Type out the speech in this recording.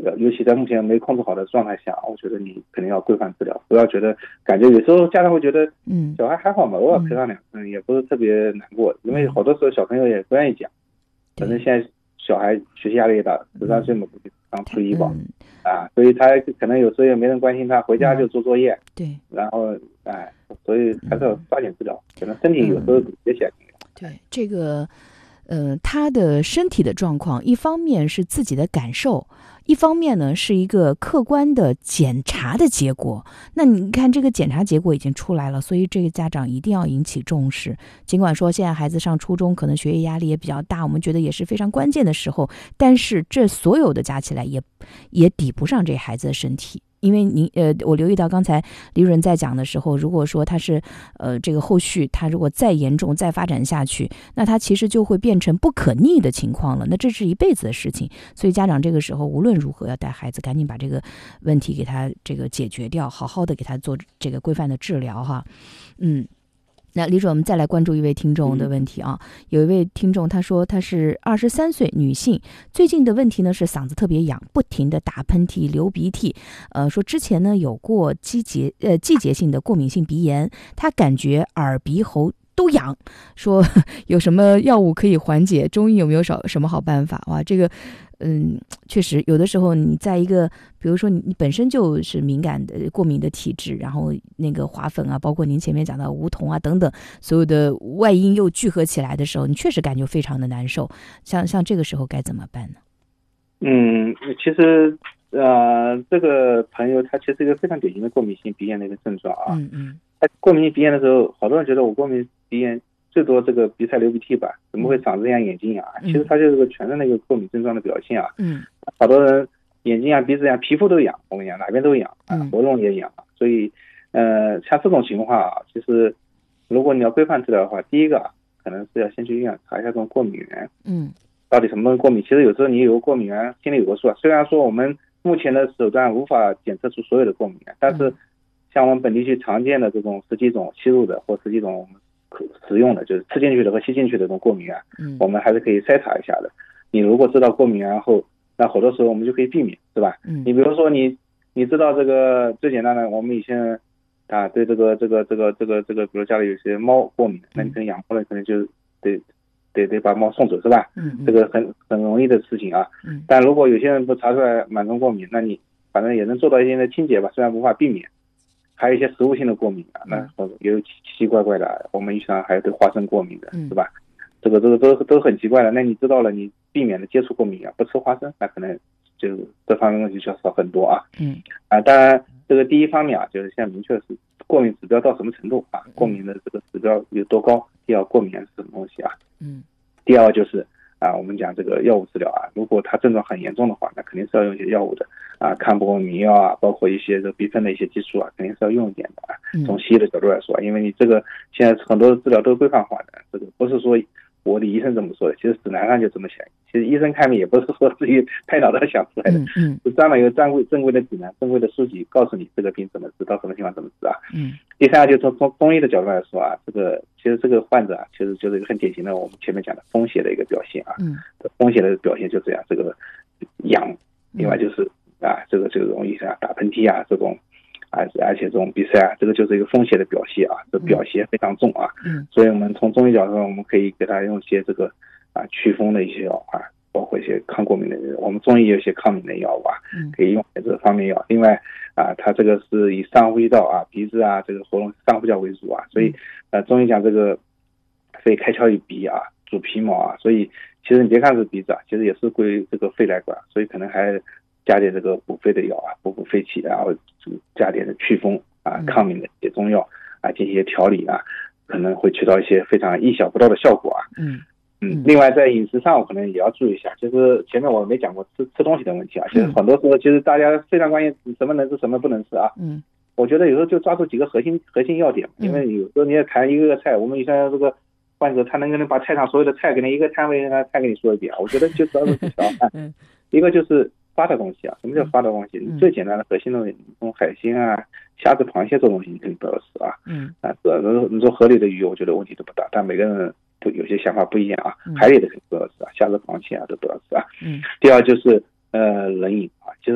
尤其在目前没控制好的状态下，我觉得你肯定要规范治疗，不要觉得感觉有时候家长会觉得小孩还好嘛，偶尔陪上2次也不是特别难过，因为好多时候小朋友也不愿意讲，反正现在小孩学习压力也大，13岁嘛，刚初一吧，所以他可能有时候也没人关心他，回家就做作业， 对， 然后所以还是要抓紧治疗，可能身体有时候也起来。 对，这个他的身体的状况，一方面是自己的感受，一方面呢是一个客观的检查的结果。那你看这个检查结果已经出来了，所以这个家长一定要引起重视。尽管说现在孩子上初中可能学业压力也比较大，我们觉得也是非常关键的时候，但是这所有的加起来也抵不上这孩子的身体。因为我留意到刚才李主任在讲的时候，如果说他是这个后续他如果再严重再发展下去，那他其实就会变成不可逆的情况了，那这是一辈子的事情。所以家长这个时候无论如何要带孩子赶紧把这个问题给他这个解决掉，好好的给他做这个规范的治疗哈。那李主任，我们再来关注一位听众的问题啊。有一位听众他说他是23岁女性，最近的问题呢是嗓子特别痒，不停的打喷嚏流鼻涕，说之前呢有过季节性的过敏性鼻炎，她感觉耳鼻喉都痒，说有什么药物可以缓解，中医有没有什么好办法？哇，这个确实有的时候你在一个比如说你本身就是敏感的过敏的体质，然后那个花粉啊，包括您前面讲到梧桐啊等等，所有的外因又聚合起来的时候，你确实感觉非常的难受。像这个时候该怎么办呢？ 其实这个朋友他其实是一个非常典型的过敏性鼻炎的一个症状啊。他过敏性鼻炎的时候，好多人觉得我过敏鼻炎最多这个鼻塞流鼻涕吧，怎么会嗓子痒眼睛痒？其实它就是个全身的一个过敏症状的表现啊。好多人眼睛痒鼻子痒皮肤都痒，我跟你讲哪边都痒喉咙也痒，所以像这种情况啊，其实如果你要规范治疗的话，第一个可能是要先去医院查一下这种过敏源，到底什么东西过敏。其实有时候你有个过敏源心里有个数啊，虽然说我们目前的手段无法检测出所有的过敏源，但是像我们本地区常见的这种10几种吸入的或10几种我们可食用的，就是吃进去的和吸进去的这种过敏源，我们还是可以筛查一下的。你如果知道过敏源后，那好多时候我们就可以避免，是吧？你比如说你知道这个最简单的，我们以前对这个，比如家里有些猫过敏，那你可能养猫了，可能就得把猫送走，是吧？这个很容易的事情啊。但如果有些人不查出来螨虫过敏，那你反正也能做到一些的清洁吧，虽然无法避免。还有一些食物性的过敏啊，那也有奇奇怪怪的，我们医生还有对花生过敏的，是吧？这个都很奇怪的。那你知道了，你避免的接触过敏啊，不吃花生，那可能就这方面问题就要少很多啊。当然这个第一方面啊，就是现在明确的是过敏指标到什么程度啊，过敏的这个指标有多高，第二过敏源是什么东西啊。第二就是我们讲这个药物治疗啊，如果它症状很严重的话，那肯定是要用一些药物的抗过敏药啊，包括一些这鼻分的一些激素啊，肯定是要用一点的啊。从西医的角度来说，因为你这个现在很多治疗都规范化的，这个不是说我的医生这么说的，其实指南上就这么写。其实医生看病也不是说自己拍脑袋想出来的，是专门有正规的指南、正规的书籍告诉你这个病怎么治，到什么情况怎么治啊。第三个就从中医的角度来说啊，其实这个患者啊，其实就是一个很典型的我们前面讲的风邪的一个表现啊。风邪的表现就这样，这个痒，另外就是这个容易打喷嚏啊，这种而且这种鼻塞啊，这个就是一个风邪的表现啊，这表现非常重啊。所以我们从中医角度上，我们可以给他用一些这个祛风的一些药啊，包括一些抗过敏的，我们中医有一些抗敏的药物可以用在这方面药。另外它这个是以上呼吸道鼻子这个喉咙上呼吸道为主所以中医讲这个肺开窍于鼻主皮毛所以其实你别看是鼻子其实也是归这个肺来管，所以可能还加点这个补肺的药补肺气，然后加点的祛风抗敏的一些中药进行一些调理可能会起到一些非常意想不到的效果另外在饮食上我可能也要注意一下，就是前面我没讲过吃东西的问题其实很多时候其实大家非常关心什么能吃什么不能吃我觉得有时候就抓住几个核心要点，因为有时候你也谈一个菜，我们以前这个患者他能把菜场所有的菜给你一个摊位菜给你说一遍，我觉得就主要是几条一个就是发的东西什么叫发的东西？最简单的核心东西，从海鲜虾子螃蟹这种东西你肯定不要吃你说河里的鱼我觉得问题都不大，但每个人都有些想法不一样海里的肯定不要吃虾子螃蟹都不要吃第二就是冷饮其实